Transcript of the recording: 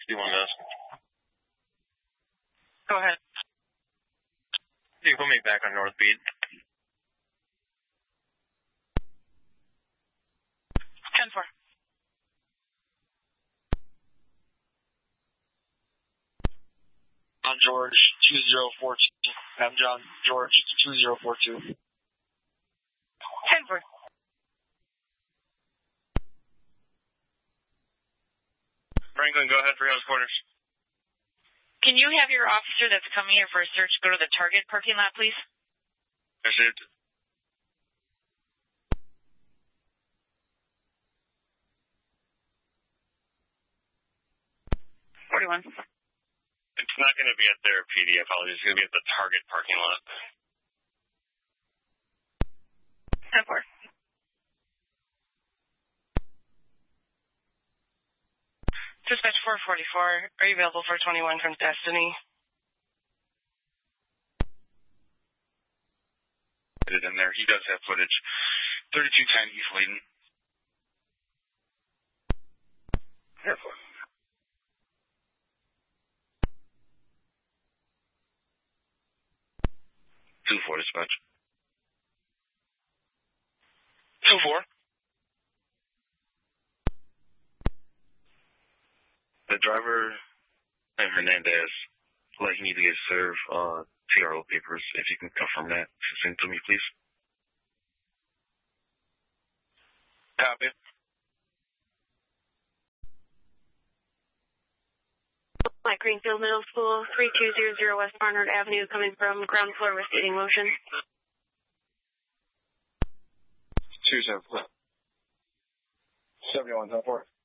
want to ask? Go ahead. You put me back on North Beat. 10-4. I'm George, 2042. I'm John, George, 2042. 10-4. Franklin, go ahead for house quarters. Can you have your officer that's coming here for a search go to the Target parking lot, please? Received. $41. It's not going to be at their PD, apologies. It's going to be at the Target parking lot. 10-4. Dispatch 444, are you available for 21 from Destiny? It in there. He does have footage. 3210 East Layton. Careful. 2-4 dispatch. 2-4. The driver, named Hernandez, he needs to get served TRO papers. If you can confirm that, send to me, please. Copy. At Greenfield Middle School, 3200 West Barnard Avenue, coming from ground floor with seating motion. 274. 71, 10-4.